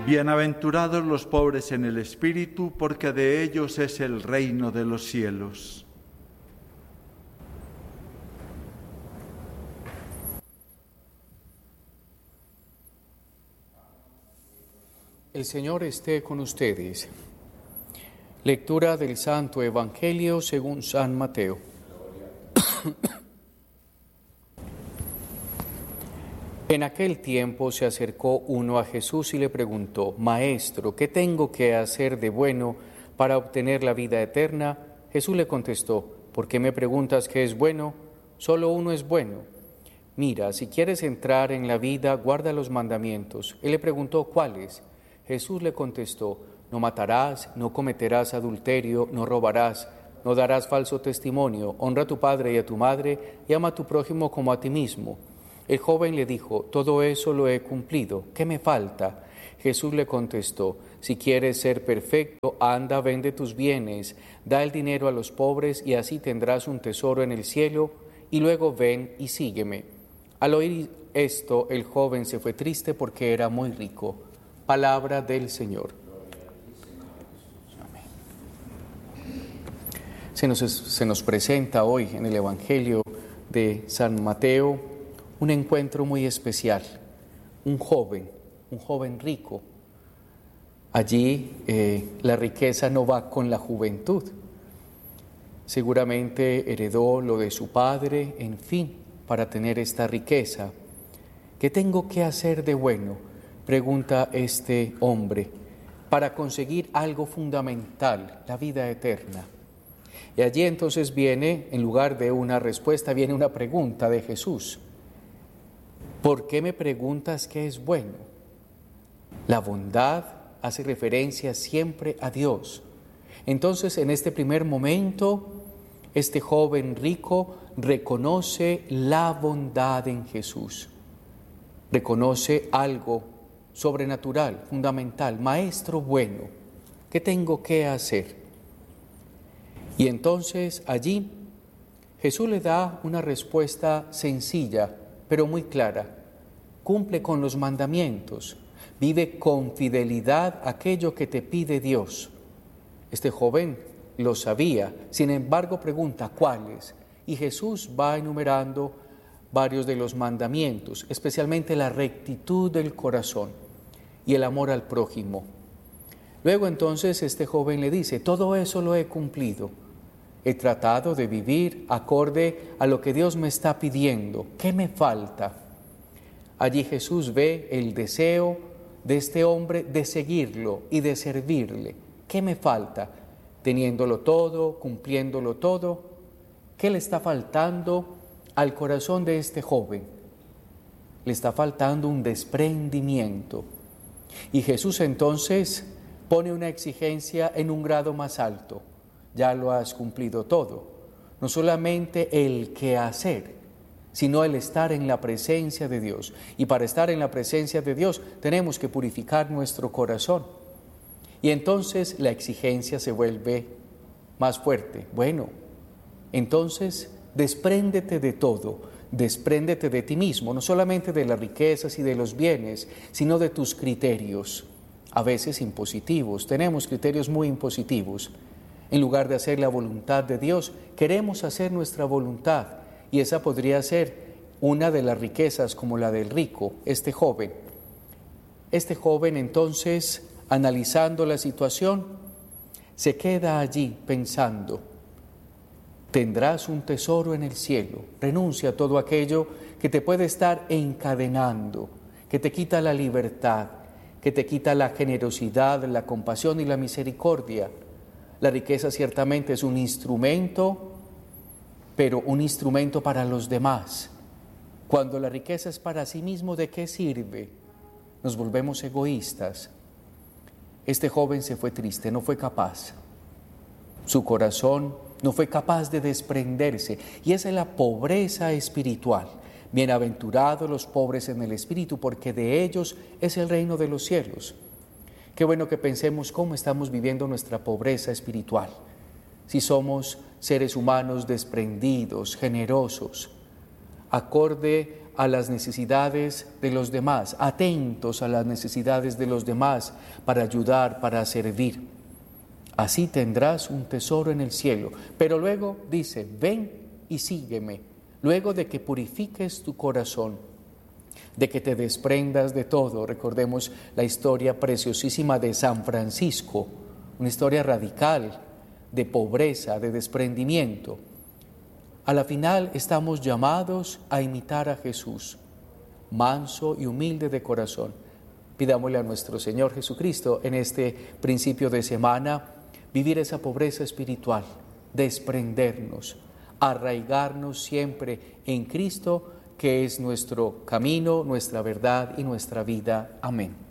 Bienaventurados los pobres en el espíritu, porque de ellos es el reino de los cielos. El Señor esté con ustedes. Lectura del Santo Evangelio según San Mateo. En aquel tiempo se acercó uno a Jesús y le preguntó: Maestro, ¿qué tengo que hacer de bueno para obtener la vida eterna? Jesús le contestó: ¿Por qué me preguntas qué es bueno? Solo uno es bueno. Mira, si quieres entrar en la vida, guarda los mandamientos. Él le preguntó: ¿cuáles? Jesús le contestó: no matarás, no cometerás adulterio, no robarás, no darás falso testimonio, honra a tu padre y a tu madre, y ama a tu prójimo como a ti mismo. El joven le dijo: todo eso lo he cumplido, ¿qué me falta? Jesús le contestó: si quieres ser perfecto, anda, vende tus bienes, da el dinero a los pobres y así tendrás un tesoro en el cielo, y luego ven y sígueme. Al oír esto, el joven se fue triste porque era muy rico. Palabra del Señor. Amén. Se nos presenta hoy en el Evangelio de San Mateo un encuentro muy especial. Un joven rico. Allí la riqueza no va con la juventud. Seguramente heredó lo de su padre, en fin, para tener esta riqueza. ¿Qué tengo que hacer de bueno?, pregunta este hombre, para conseguir algo fundamental, la vida eterna. Y allí entonces viene, en lugar de una respuesta, viene una pregunta de Jesús. ¿Por qué me preguntas qué es bueno? La bondad hace referencia siempre a Dios. Entonces, en este primer momento, este joven rico reconoce la bondad en Jesús. Reconoce algo sobrenatural, fundamental, maestro bueno, ¿qué tengo que hacer? Y entonces allí Jesús le da una respuesta sencilla, pero muy clara. Cumple con los mandamientos, vive con fidelidad aquello que te pide Dios. Este joven lo sabía, sin embargo pregunta: ¿cuáles? Y Jesús va enumerando varios de los mandamientos, especialmente la rectitud del corazón y el amor al prójimo. Luego entonces este joven le dice: todo eso lo he cumplido, he tratado de vivir acorde a lo que Dios me está pidiendo, ¿qué me falta? Allí Jesús ve el deseo de este hombre de seguirlo y de servirle. ¿Qué me falta? Teniéndolo todo, cumpliéndolo todo, ¿qué le está faltando al corazón de este joven? Le está faltando un desprendimiento. Y Jesús entonces pone una exigencia en un grado más alto. Ya lo has cumplido todo. No solamente el qué hacer, sino el estar en la presencia de Dios. Y para estar en la presencia de Dios tenemos que purificar nuestro corazón. Y entonces la exigencia se vuelve más fuerte. Bueno, entonces despréndete de todo. Despréndete de ti mismo, no solamente de las riquezas y de los bienes, sino de tus criterios, a veces impositivos. Tenemos criterios muy impositivos. En lugar de hacer la voluntad de Dios, queremos hacer nuestra voluntad, y esa podría ser una de las riquezas como la del rico, este joven. Este joven entonces, analizando la situación, se queda allí pensando: tendrás un tesoro en el cielo. Renuncia a todo aquello que te puede estar encadenando, que te quita la libertad, que te quita la generosidad, la compasión y la misericordia. La riqueza ciertamente es un instrumento, pero un instrumento para los demás. Cuando la riqueza es para sí mismo, ¿de qué sirve? Nos volvemos egoístas. Este joven se fue triste, no fue capaz. Su corazón no fue capaz de desprenderse, y esa es la pobreza espiritual. Bienaventurados los pobres en el espíritu, porque de ellos es el reino de los cielos. Qué bueno que pensemos cómo estamos viviendo nuestra pobreza espiritual. Si somos seres humanos desprendidos, generosos, acorde a las necesidades de los demás, atentos a las necesidades de los demás para ayudar, para servir. Así tendrás un tesoro en el cielo. Pero luego dice, ven y sígueme. Luego de que purifiques tu corazón, de que te desprendas de todo. Recordemos la historia preciosísima de San Francisco, una historia radical de pobreza, de desprendimiento. A la final estamos llamados a imitar a Jesús, manso y humilde de corazón. Pidámosle a nuestro Señor Jesucristo en este principio de semana vivir esa pobreza espiritual, desprendernos, arraigarnos siempre en Cristo, que es nuestro camino, nuestra verdad y nuestra vida. Amén.